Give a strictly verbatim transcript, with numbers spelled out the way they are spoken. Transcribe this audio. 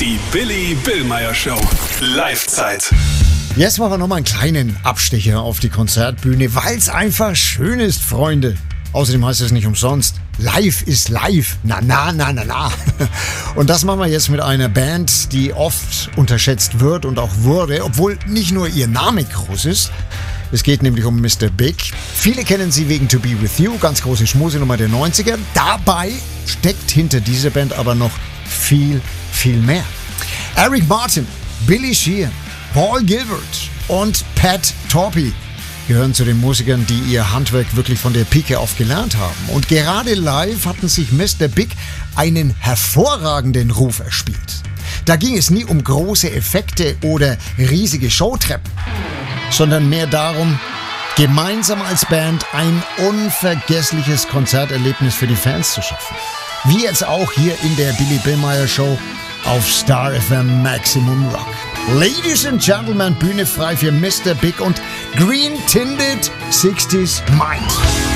Die Billy Billmeyer Show. Live-Zeit. Jetzt machen wir nochmal einen kleinen Abstecher auf die Konzertbühne, weil es einfach schön ist, Freunde. Außerdem heißt es nicht umsonst, live ist live. Na, na, na, na, na. Und das machen wir jetzt mit einer Band, die oft unterschätzt wird und auch wurde, obwohl nicht nur ihr Name groß ist. Es geht nämlich um Mister Big. Viele kennen sie wegen To Be With You, ganz große Schmusenummer der neunziger. Dabei steckt hinter dieser Band aber noch viel, viel mehr. Eric Martin, Billy Sheehan, Paul Gilbert und Pat Torpey gehören zu den Musikern, die ihr Handwerk wirklich von der Pike auf gelernt haben. Und gerade live hatten sich Mister Big einen hervorragenden Ruf erspielt. Da ging es nie um große Effekte oder riesige Showtreppen, sondern mehr darum, gemeinsam als Band ein unvergessliches Konzerterlebnis für die Fans zu schaffen. Wie jetzt auch hier in der Billy Billmeyer Show auf Star F M Maximum Rock. Ladies and Gentlemen, Bühne frei für Mister Big und Green Tinted sixties Mind.